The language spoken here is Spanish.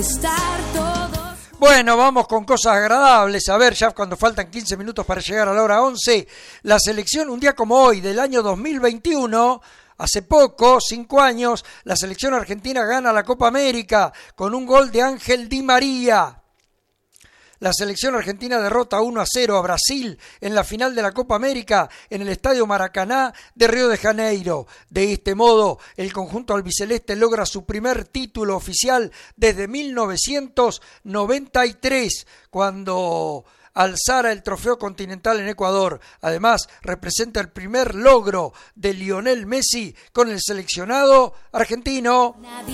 Bueno, vamos con cosas agradables. A ver, ya cuando faltan 15 minutos para llegar a la hora 11, la selección, un día como hoy, del año 2021, hace poco, 5 años, la selección argentina gana la Copa América con un gol de Ángel Di María. La selección argentina derrota 1-0 a Brasil en la final de la Copa América en el Estadio Maracaná de Río de Janeiro. De este modo, el conjunto albiceleste logra su primer título oficial desde 1993, cuando alzara el trofeo continental en Ecuador. Además, representa el primer logro de Lionel Messi con el seleccionado argentino.